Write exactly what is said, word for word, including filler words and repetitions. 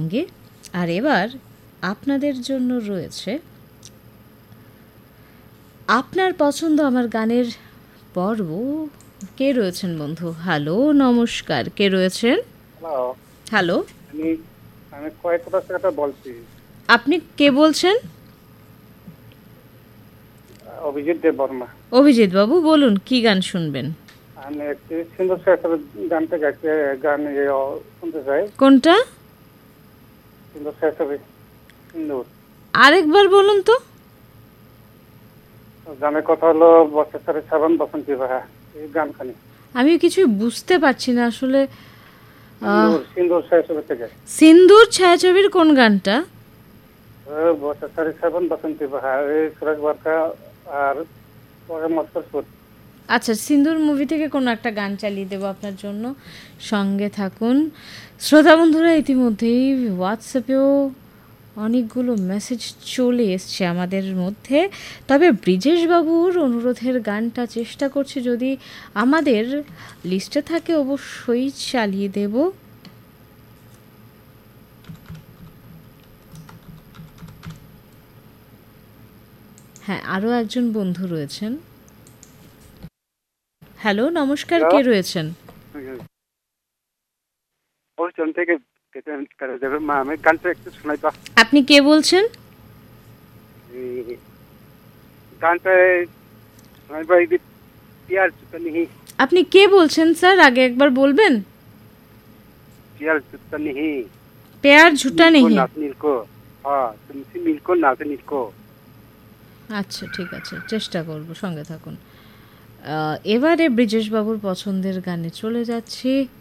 সঙ্গে। আর এবার আপনাদের জন্য রয়েছে আপনার পছন্দ আমার গানের পর্ব। কে রয়েছেন বন্ধু? হ্যালো, নমস্কার। কে রয়েছেন? হ্যালো। হ্যালো, আমি আমি কয়েকটা থেকে বলছি। আপনি কে বলছেন? অভিজিৎ দেব বর্মা। অভিজিৎ বাবু বলুন, কি গান শুনবেন? আমি একটি সিন্ধুর শেষের গানটা গাইতে গান শুনতে চাই। কোনটা? সিন্ধুর শেষের সিন্ধুর। আরেকবার বলুন তো। গানের কথা হলো বর্ষাচারী শ্রাবণ বসন্তী বাহা, এই গানখানি। আমি কিছুই বুঝতে পারছি না আসলে। সিন্ধুর ছায়াছবি থেকে। সিন্ধুর ছায়াছবির কোন গানটা? বর্ষাচারী শ্রাবণ বসন্তী বাহা, এই সুরেশ বার্কা আর পরে মস্কর। আচ্ছা, সিন্দুর মুভি থেকে কোনো একটা গান চালিয়ে দেবো আপনার জন্য, সঙ্গে থাকুন। শ্রোতা বন্ধুরা, ইতিমধ্যেই হোয়াটসঅ্যাপেও অনেকগুলো মেসেজ চলে এসছে আমাদের মধ্যে। তবে ব্রিজেশবাবুর অনুরোধের গানটা চেষ্টা করছি, যদি আমাদের লিস্টে থাকে অবশ্যই চালিয়ে দেব। হ্যাঁ, আরও একজন বন্ধু রয়েছেন। হ্যালো, নমস্কার। কে রয়েছেন? আপনি কে বলছেন? আপনি কে বলছেন স্যার? আগে একবার বলবেন। পেয়ার ঝুটা নেহি। আচ্ছা, ঠিক আছে, চেষ্টা করব, সঙ্গে থাকুন। এবারে ব্রিজেশবাবুর পছন্দের গানে চলে যাচ্ছি।